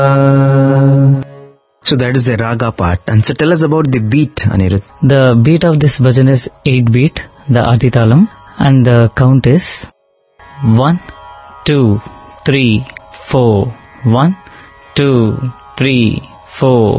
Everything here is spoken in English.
So that is the raga part. And so tell us about the beat, Anirudh. The beat of this bhajan is 8 beat, the Aditalam, and the count is 1, 2, 3, 4, 1, 2, 3, 4.